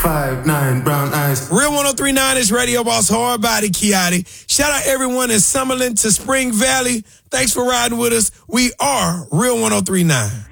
5'9", brown eyes. Real 103.9 is Radio Boss Hard Body Kiati. Shout out everyone in Summerlin to Spring Valley. Thanks for riding with us. We are Real 103.9.